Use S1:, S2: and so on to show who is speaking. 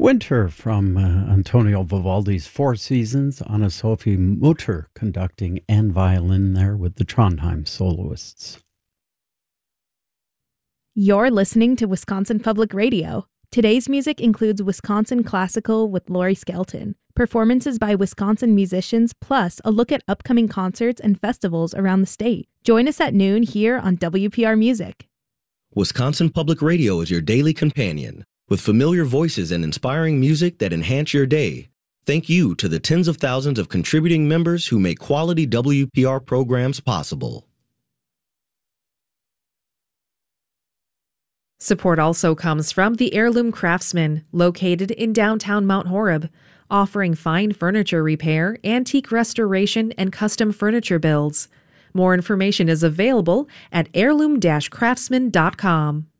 S1: Winter from Antonio Vivaldi's Four Seasons. Anna Sophie Mutter conducting and violin there with the Trondheim soloists.
S2: You're listening to Wisconsin Public Radio. Today's music includes Wisconsin Classical with Lori Skelton, performances by Wisconsin musicians, plus a look at upcoming concerts and festivals around the state. Join us at noon here on WPR Music.
S3: Wisconsin Public Radio is your daily companion, with familiar voices and inspiring music that enhance your day. Thank you to the tens of thousands of contributing members who make quality WPR programs possible.
S4: Support also comes from the Heirloom Craftsman, located in downtown Mount Horeb, offering fine furniture repair, antique restoration, and custom furniture builds. More information is available at heirloom-craftsman.com.